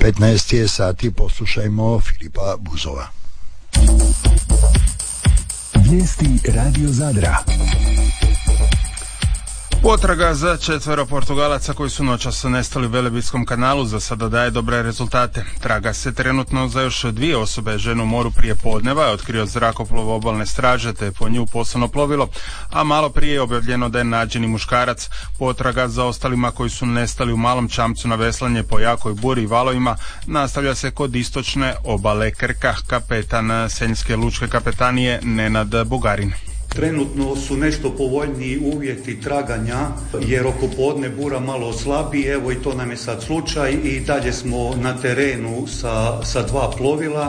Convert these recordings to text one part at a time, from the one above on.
15 je sati, poslušajmo Filipa Buzova. Vijesti Radio Zadra. Potraga za 4 Portugalaca koji su noćas nestali u Velebitskom kanalu za sada daje dobre rezultate. Traga se trenutno za još 2 osobe, ženu u moru prije podneva je otkrio zrakoplov obalne straže te po nju poslano plovilo, a malo prije je objavljeno da je nađen i muškarac. Potraga za ostalima koji su nestali u Malom Čamcu na veslanje po jakoj buri i valovima nastavlja se kod istočne obale Krka. Kapetan Senjske lučke kapetanije Nenad Bugarin. Trenutno su nešto povoljniji uvjeti traganja jer oko podne bura malo slabi, evo i to nam je sad slučaj i dalje smo na terenu sa 2 plovila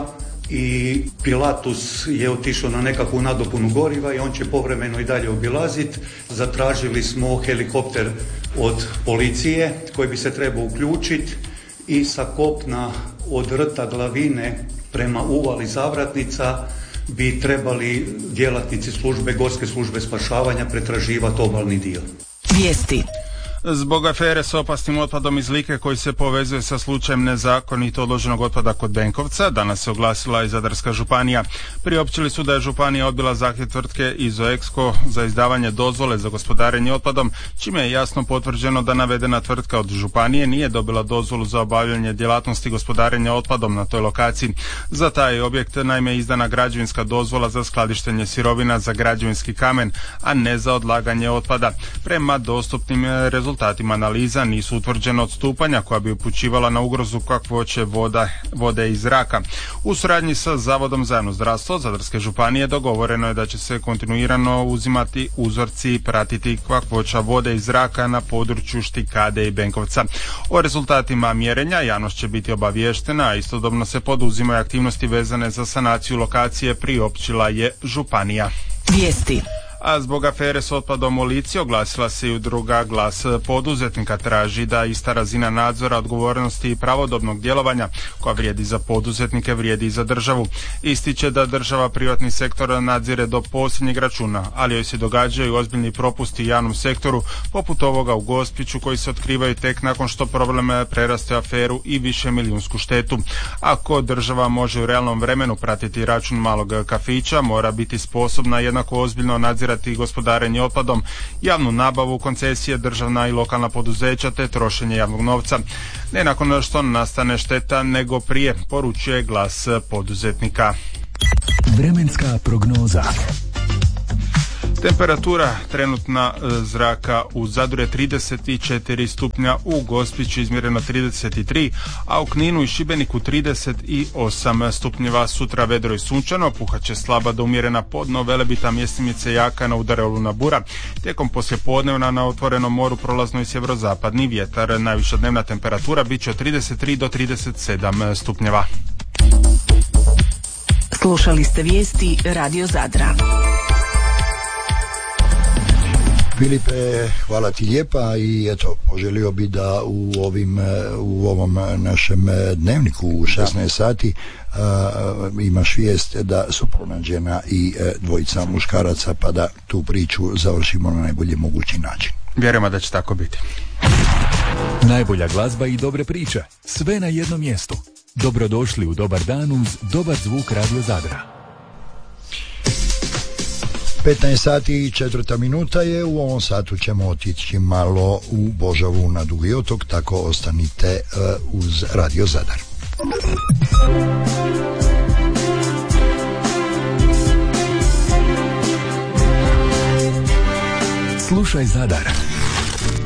i Pilatus je otišao na nekakvu nadopunu goriva i on će povremeno i dalje obilaziti. Zatražili smo helikopter od policije koji bi se trebao uključiti i sa kopna od rta Glavine prema uvali Zavratnica bi trebali djelatnici gorske službe spašavanja pretraživati obalni dio. Vijesti. Zbog afere s opasnim otpadom iz Like koji se povezuje sa slučajem nezakonito odloženog otpada kod Benkovca, danas se oglasila i Zadarska županija. Priopćili su da je županija odbila zahtjev tvrtke Izoexko za izdavanje dozvole za gospodarenje otpadom, čime je jasno potvrđeno da navedena tvrtka od županije nije dobila dozvolu za obavljanje djelatnosti gospodarenja otpadom na toj lokaciji. Za taj objekt naime izdana građevinska dozvola za skladištenje sirovina za građevinski kamen, a ne za odlaganje otpada. Prema dostupnim rezultatima analiza nisu utvrđena odstupanja koja bi upućivala na ugrozu kakvoće vode i zraka. U suradnji sa Zavodom za javno zdravstvo Zadarske županije dogovoreno je da će se kontinuirano uzimati uzorci i pratiti kakvoća vode i zraka na području Štikade i Benkovca. O rezultatima mjerenja javnost će biti obaviještena, a istodobno se poduzimaju aktivnosti vezane za sanaciju lokacije, priopćila je županija. Vijesti. A zbog afere s otpadom u Lici oglasila se i udruga Glas poduzetnika, traži da ista razina nadzora, odgovornosti i pravodobnog djelovanja koja vrijedi za poduzetnike vrijedi i za državu. Ističe da država privatni sektor nadzire do posljednjeg računa, ali joj se događaju ozbiljni propusti u javnom sektoru, poput ovoga u Gospiću koji se otkrivaju tek nakon što problem preraste aferu i višemilijunsku štetu. Ako država može u realnom vremenu pratiti račun malog kafića, mora biti sposobna jednako ozbiljno nadzirati gospodarenje otpadom, javnu nabavu, koncesije, državna i lokalna poduzeća te trošenje javnog novca. Ne nakon što nastane šteta, nego prije, poručuje Glas poduzetnika. Vremenska prognoza. Temperatura trenutna zraka u Zadru je 34 stupnja, u Gospiću izmjereno 33, a u Kninu i Šibeniku 38 stupnjeva. Sutra vedro i sunčano, puhaće slaba do umjerena podno Velebita, mjestimice jaka, na udare olujna bura. Tijekom poslijepodnevna na otvorenom moru prolazno i sjeverozapadni vjetar. Najviša dnevna temperatura bit će od 33 do 37 stupnjeva. Slušali ste vijesti Radio Zadra. Filipe, hvala ti lijepa i eto, poželio bi da u ovom našem dnevniku u 16 sati imaš vijest da su pronađena i 2 muškaraca, pa da tu priču završimo na najbolji mogući način. Vjerujemo da će tako biti. Najbolja glazba i dobre priče, sve na jednom mjestu. Dobrodošli u Dobar dan uz dobar zvuk Radio Zadra. 15 sati i 4 minuta je, u ovom satu ćemo otići malo u Božavu na Dugi otok, tako ostanite uz Radio Zadar. Slušaj Zadar.